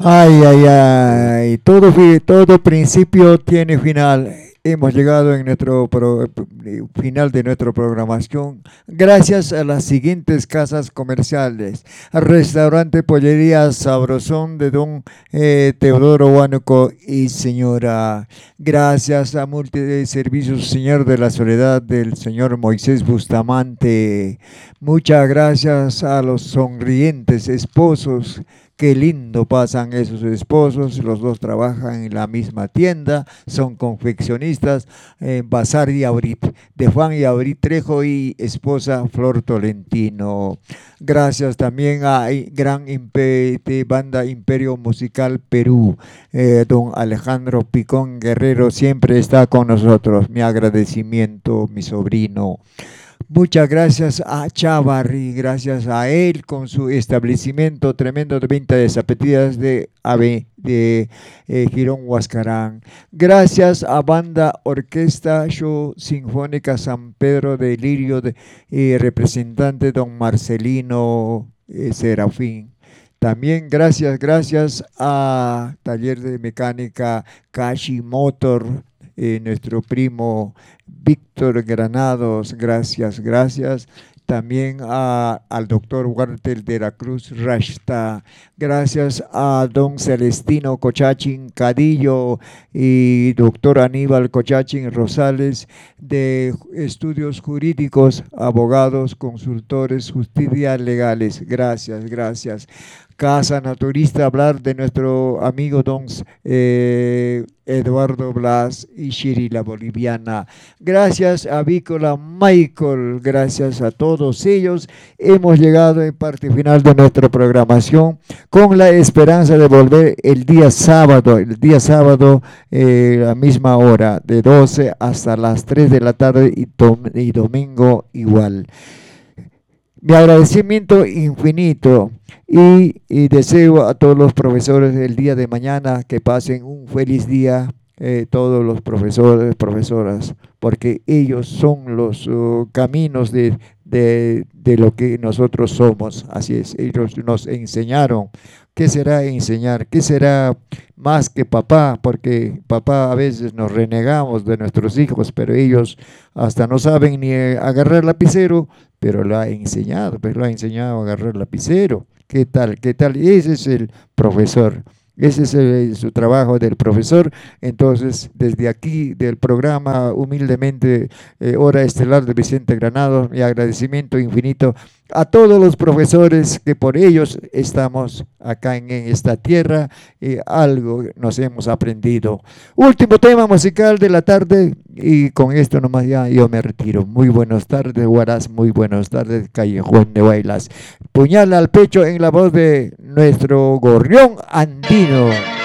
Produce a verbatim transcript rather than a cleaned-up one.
Ay, ay, ay, todo, fi- todo principio tiene final. Hemos llegado en nuestro pro- eh, final de nuestra programación gracias a las siguientes casas comerciales. Restaurante Pollería Sabrosón de Don eh, Teodoro Huánuco y señora. Gracias a Multiservicios Señor de la Soledad del señor Moisés Bustamante. Muchas gracias a los sonrientes esposos. Qué lindo pasan esos esposos, los dos trabajan en la misma tienda, son confeccionistas, eh, Bazar y Abrit, de Juan y Abrit Trejo y esposa Flor Tolentino. Gracias también a i- Gran Impe- de Banda Imperio Musical Perú, eh, don Alejandro Picón Guerrero siempre está con nosotros. Mi agradecimiento, mi sobrino. Muchas gracias a Chavarri, gracias a él con su establecimiento tremendo de venta de zapatillas de ave de eh, Girón Huascarán. Gracias a Banda Orquesta Show Sinfónica San Pedro de Lirio, de, eh, representante don Marcelino eh, Serafín. También gracias, gracias a Taller de Mecánica Kashi Motor, eh, nuestro primo Víctor Granados, gracias, gracias. También a- al doctor Walter de la Cruz Rashta, gracias a don Celestino Cocachín Cadillo y doctor Aníbal Cocachín Rosales de Estudios Jurídicos, abogados, consultores, justicia legales. Gracias, gracias. Casa Naturista, hablar de nuestro amigo don eh, Eduardo Blas y Shiri la Boliviana. Gracias a Vícola Michael, gracias a todos ellos. Hemos llegado en parte final de nuestra programación con la esperanza de volver el día sábado, el día sábado, eh, a misma hora, de doce hasta las tres de la tarde y, dom- y domingo igual. Mi agradecimiento infinito y, y deseo a todos los profesores el día de mañana que pasen un feliz día, eh, todos los profesores, profesoras, porque ellos son los uh, caminos de, de, de lo que nosotros somos. Así es, ellos nos enseñaron. ¿Qué será enseñar? ¿Qué será más que papá? Porque papá a veces nos renegamos de nuestros hijos, pero ellos hasta no saben ni eh, agarrar lapicero, pero lo ha enseñado, pues lo ha enseñado a agarrar lapicero. ¿Qué tal? ¿Qué tal? Ese es el profesor. Ese es el- su trabajo del profesor. Entonces, desde aquí, del programa humildemente, eh, Hora Estelar de Vicente Granados, mi agradecimiento infinito a todos los profesores que por ellos estamos acá en, en esta tierra y algo nos hemos aprendido. Último tema musical de la tarde y con esto nomás ya yo me retiro. Muy buenas tardes, Huaraz, muy buenas tardes, Callejón de Bailas. Puñal al pecho en la voz de nuestro gorrión andino.